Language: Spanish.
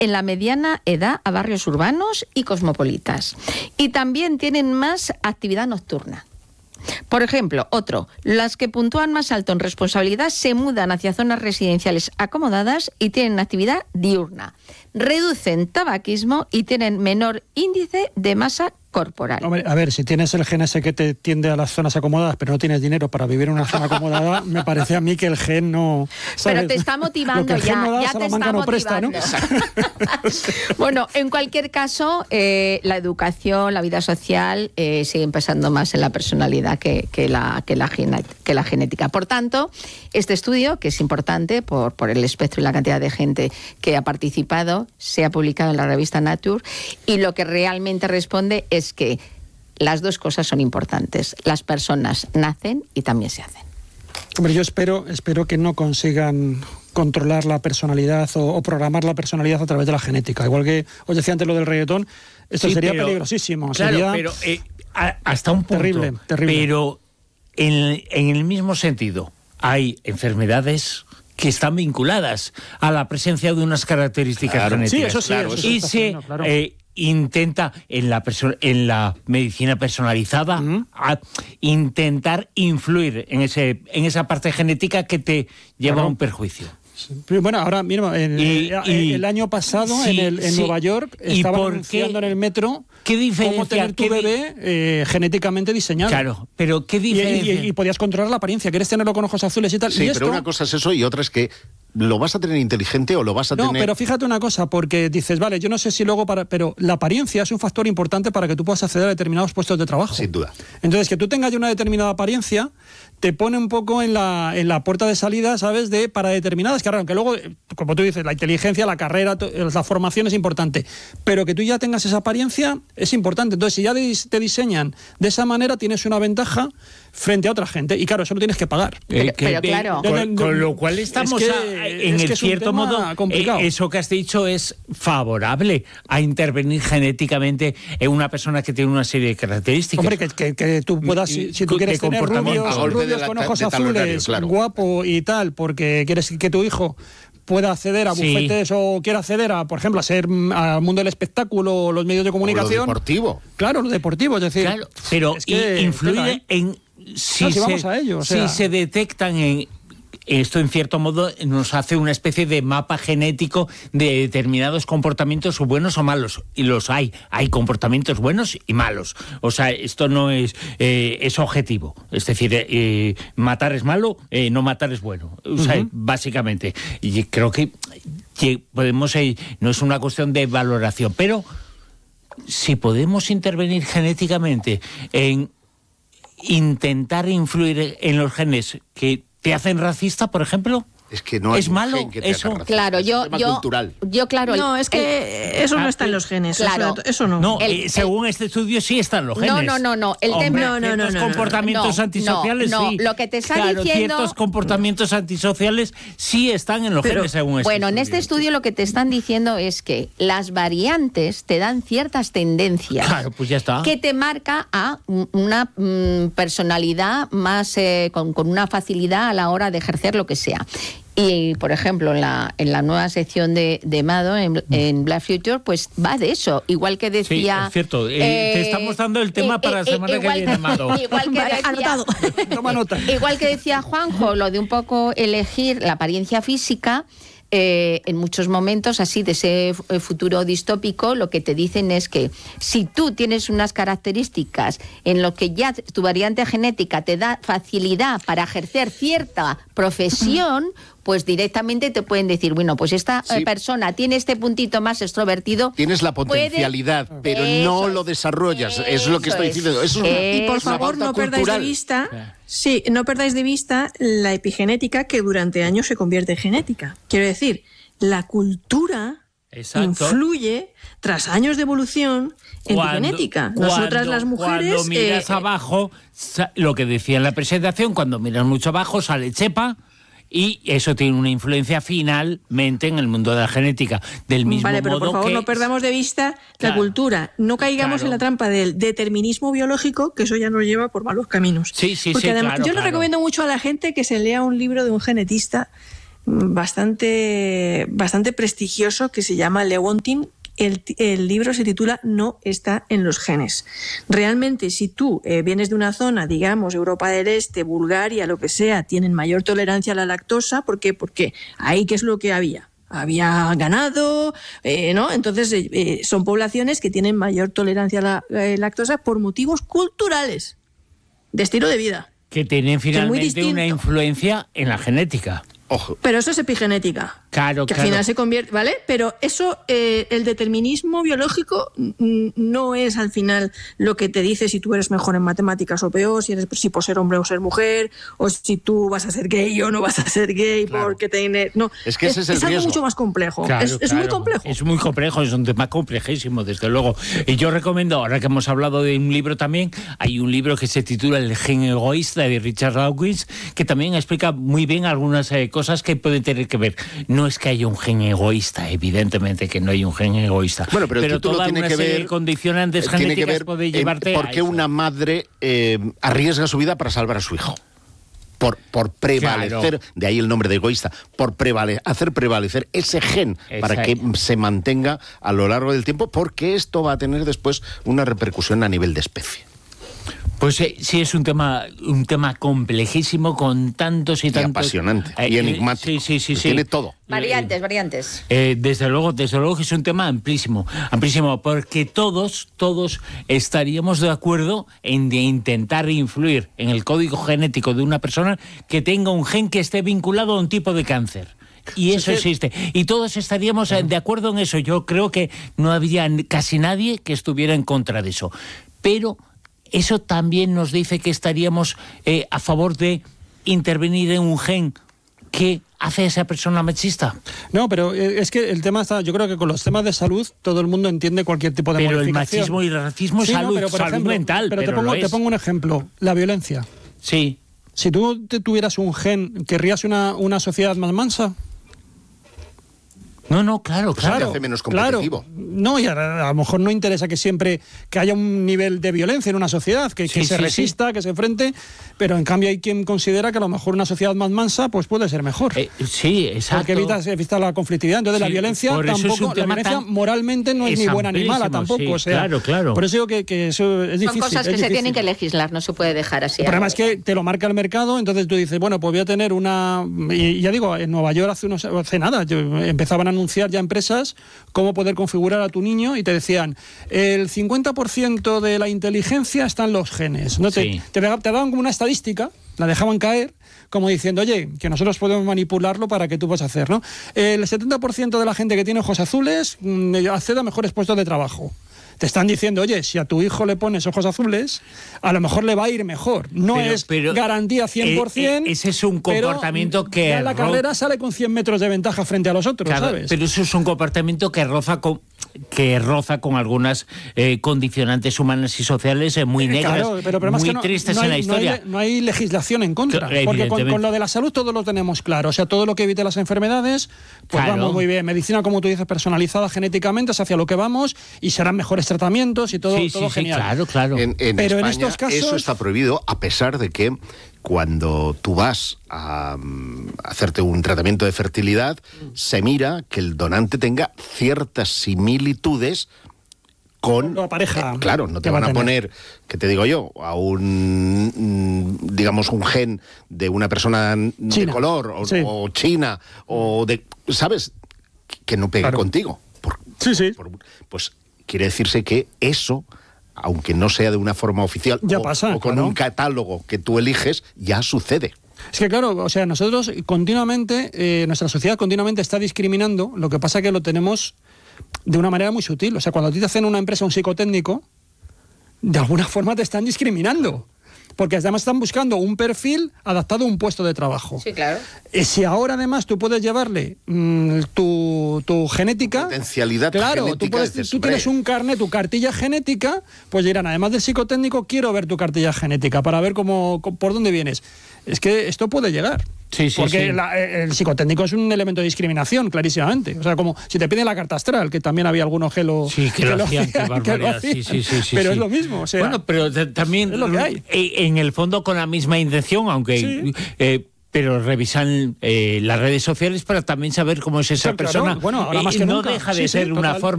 en la mediana edad a barrios urbanos y cosmopolitas. Y también tienen más actividad nocturna. Por ejemplo, las que puntúan más alto en responsabilidad se mudan hacia zonas residenciales acomodadas y tienen actividad diurna. Reducen tabaquismo y tienen menor índice de masa corporal. Hombre, a ver, si tienes el gen ese que te tiende a las zonas acomodadas, pero no tienes dinero para vivir en una zona acomodada, me parece a mí que el gen no... ¿sabes? Pero te está motivando ya te está motivando. Presta, ¿no? Bueno, en cualquier caso, la educación, la vida social siguen pesando más en la personalidad que la genética. Por tanto, este estudio, que es importante por el espectro y la cantidad de gente que ha participado, se ha publicado en la revista Nature, y lo que realmente responde es que las dos cosas son importantes. Las personas nacen y también se hacen. Hombre, yo espero que no consigan controlar la personalidad o programar la personalidad a través de la genética. Igual que os decía antes lo del reggaetón, esto sí, sería peligrosísimo. Claro, sería pero hasta un punto. Terrible. Pero en el mismo sentido, hay enfermedades que están vinculadas a la presencia de unas características genéticas. Sí, eso sí. Claro, eso y se intenta en la medicina personalizada intentar influir en esa parte genética que te lleva a un perjuicio. Bueno, ahora mismo, el año pasado en Nueva York estaban anunciando en el metro cómo tener tu bebé genéticamente diseñado. Claro, pero ¿qué diferencia? Y podías controlar la apariencia, quieres tenerlo con ojos azules y tal. Sí, y pero una cosa es eso y otra es que ¿lo vas a tener inteligente o lo vas a tener...? No, pero fíjate una cosa, porque dices, vale, yo no sé si luego pero la apariencia es un factor importante para que tú puedas acceder a determinados puestos de trabajo. Sin duda. Entonces, que tú tengas ya una determinada apariencia te pone un poco en la puerta de salida, ¿sabes?, para determinadas carreras, que luego, como tú dices, la inteligencia, la carrera, la formación es importante, pero que tú ya tengas esa apariencia es importante. Entonces, si ya te diseñan de esa manera, tienes una ventaja frente a otra gente, y claro, eso lo tienes que pagar. Pero claro. Con lo cual estamos en cierto modo, eso que has dicho es favorable a intervenir genéticamente en una persona que tiene una serie de características. Hombre, que tú puedas, si tú quieres tener rubios con ojos azules, claro, guapo y tal, porque quieres que tu hijo pueda acceder a bufetes o quiera acceder a, por ejemplo, al mundo del espectáculo o los medios de comunicación. O lo deportivo. Claro, lo deportivo, es decir... Claro, pero es que influye en... Si se detectan esto, en cierto modo, nos hace una especie de mapa genético de determinados comportamientos buenos o malos. Y los hay. Hay comportamientos buenos y malos. O sea, esto no es objetivo. Es decir, matar es malo, no matar es bueno. O sea, básicamente. Y creo que podemos... no es una cuestión de valoración, pero si podemos intervenir genéticamente en intentar influir en los genes que te hacen racista, por ejemplo, es que no es malo eso. Claro, yo claro. No, es que eso no está en los genes. Claro, eso no. No, según este estudio sí están los genes. No. El tema, ciertos comportamientos antisociales sí. Lo que te está diciendo, ciertos comportamientos antisociales sí están en los genes, según este estudio. Bueno, en este estudio lo que te están diciendo es que las variantes te dan ciertas tendencias. Claro, pues ya está. Que te marca a una personalidad más con una facilidad a la hora de ejercer lo que sea. Y, por ejemplo, en la nueva sección de Mado, en Black Future, pues va de eso. Igual que decía... Sí, es cierto. Te estamos dando el tema para la semana que viene, Mado. Toma nota. Igual que decía Juanjo, lo de un poco elegir la apariencia física... en muchos momentos así de ese futuro distópico, lo que te dicen es que si tú tienes unas características en lo que ya tu variante genética te da facilidad para ejercer cierta profesión, pues directamente te pueden decir, bueno, pues esta persona tiene este puntito más extrovertido. Tienes la potencialidad, pero no lo desarrollas. Es lo que estoy diciendo. Y por favor, no perdáis de vista... Sí, no perdáis de vista la epigenética, que durante años se convierte en genética. Quiero decir, la cultura influye tras años de evolución en tu genética. Nosotras las mujeres... Cuando miras abajo, lo que decía en la presentación, cuando miras mucho abajo sale chepa, y eso tiene una influencia finalmente en el mundo de la genética. Del mismo modo, pero por favor no perdamos de vista la cultura. No caigamos en la trampa del determinismo biológico, que eso ya nos lleva por malos caminos. Sí, porque además, yo le recomiendo mucho a la gente que se lea un libro de un genetista bastante prestigioso que se llama Lewontin. El libro se titula No está en los genes. Realmente, si tú vienes de una zona, digamos, Europa del Este, Bulgaria, lo que sea, tienen mayor tolerancia a la lactosa. ¿Por qué? Porque ahí, ¿qué es lo que había? Había ganado, ¿no? Entonces, son poblaciones que tienen mayor tolerancia a la lactosa por motivos culturales, de estilo de vida. Que tienen finalmente una influencia en la genética. Ojo. Pero eso es epigenética. Claro, que al final se convierte, ¿vale? Pero eso, el determinismo biológico no es al final lo que te dice si tú eres mejor en matemáticas o peor, si por ser hombre o ser mujer, o si tú vas a ser gay o no vas a ser gay, claro. Porque no. Es que ese es el riesgo. algo mucho más complejo. Claro, es muy complejo. Es muy complejo, es un tema complejísimo, desde luego. Y yo recomiendo, ahora que hemos hablado de un libro también, hay un libro que se titula El gen egoísta, de Richard Dawkins, que también explica muy bien algunas cosas que pueden tener que ver. No es que haya un gen egoísta, evidentemente que no hay un gen egoísta, bueno, pero toda tiene una que serie ver, de condicionantes genéticas puede llevarte ¿por qué a eso? Una madre arriesga su vida para salvar a su hijo? Por prevalecer, claro. De ahí el nombre de egoísta, por hacer prevalecer ese gen. Exacto. Para que se mantenga a lo largo del tiempo, porque esto va a tener después una repercusión a nivel de especie. Pues sí, es un tema complejísimo, con tantos y tantos... apasionante, y enigmático. Sí. Tiene todo. Variantes. Desde luego que es un tema amplísimo, porque todos estaríamos de acuerdo en intentar influir en el código genético de una persona que tenga un gen que esté vinculado a un tipo de cáncer. Y eso existe. Y todos estaríamos de acuerdo en eso. Yo creo que no habría casi nadie que estuviera en contra de eso. Pero eso también nos dice que estaríamos a favor de intervenir en un gen que hace a esa persona machista. No, pero es que el tema está, yo creo que con los temas de salud todo el mundo entiende cualquier tipo de modificación. Pero el machismo y el racismo es salud, pero salud ejemplo, mental. Pero te pongo un ejemplo, la violencia. Sí. Si tú tuvieras un gen, ¿querrías una sociedad más mansa? No, claro. Se hace menos competitivo. Claro. No, y a lo mejor no interesa que siempre que haya un nivel de violencia en una sociedad, que se resista, que se enfrente, pero en cambio hay quien considera que a lo mejor una sociedad más mansa pues puede ser mejor. Sí, exacto. Porque evita la conflictividad. Entonces la violencia tampoco, la violencia moralmente no es ni buena ni mala tampoco. O sea, claro. Por eso digo que eso es difícil. Son cosas que se tienen que legislar, no se puede dejar así. El problema es que te lo marca el mercado, entonces tú dices, bueno, pues voy a tener una... Y ya digo, en Nueva York hace nada, empezaban a anunciar ya empresas cómo poder configurar a tu niño y te decían, el 50% de la inteligencia está en los genes. ¿No? Te daban como una estadística, la dejaban caer, como diciendo, oye, que nosotros podemos manipularlo para que tú puedas hacer, ¿no? El 70% de la gente que tiene ojos azules accede a mejores puestos de trabajo. Te están diciendo, oye, si a tu hijo le pones ojos azules, a lo mejor le va a ir mejor. No es garantía 100%. Ese es un comportamiento que... Ya la carrera sale con 100 metros de ventaja frente a los otros, claro, ¿sabes? Pero eso es un comportamiento que roza con algunas condicionantes humanas y sociales muy negras, muy tristes en la historia. No hay legislación en contra, porque con lo de la salud todo lo tenemos claro. O sea, todo lo que evite las enfermedades, pues vamos muy bien. Medicina, como tú dices, personalizada genéticamente, es hacia lo que vamos y serán mejores tratamientos y todo genial. Claro. En pero España, en estos casos eso está prohibido, a pesar de que cuando tú vas a hacerte un tratamiento de fertilidad, se mira que el donante tenga ciertas similitudes con la pareja. Claro, no te van a poner, ¿qué te digo yo? A digamos, un gen de una persona de color o china o de, ¿sabes? Que no pegue contigo. Pues quiere decirse que eso, aunque no sea de una forma oficial o con un catálogo que tú eliges, ya sucede. Es que claro, o sea, nosotros continuamente, nuestra sociedad continuamente está discriminando, lo que pasa es que lo tenemos de una manera muy sutil. O sea, cuando a ti te hacen una empresa un psicotécnico, de alguna forma te están discriminando. Porque además están buscando un perfil adaptado a un puesto de trabajo. Sí, claro. Si ahora además tú puedes llevarle tu genética... Potencialidad genética. Tú tienes un carnet, tu cartilla genética, pues dirán, además del psicotécnico, quiero ver tu cartilla genética para ver por dónde vienes. Es que esto puede llegar. Porque el psicotécnico es un elemento de discriminación, clarísimamente. O sea, como si te piden la carta astral, que también había algunos que lo hacían. Pero es lo mismo. O sea, bueno, pero también es lo que hay. En el fondo con la misma intención, aunque pero revisan las redes sociales para también saber cómo es esa persona. Claro. Bueno, ahora más que no nunca. deja de ser una forma